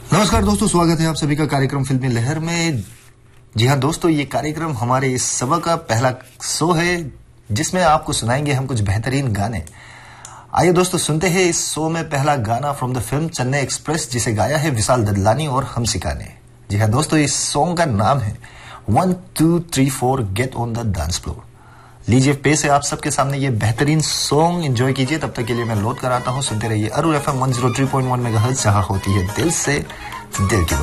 नमस्कार दोस्तों, स्वागत है आप सभी का कार्यक्रम फिल्मी लहर में। जी हाँ दोस्तों, ये कार्यक्रम हमारे इस सभा का पहला शो है जिसमें आपको सुनाएंगे हम कुछ बेहतरीन गाने। आइए दोस्तों सुनते हैं इस शो में पहला गाना from the film Chennai express, जिसे गाया है विशाल ददलानी और हमसिका ने। जी हाँ दोस्तों, इस सॉन्ग का नाम है 1 2 3 4 get on the dance floor. लीजिए पेश है आप सबके सामने ये बेहतरीन सॉन्ग, एंजॉय कीजिए। तब तक के लिए मैं लोड कराता हूँ, सुनते रहिए अरुण FM 103.1 मेगाहर्ट्ज, जहां होती है दिल से दिल की बात।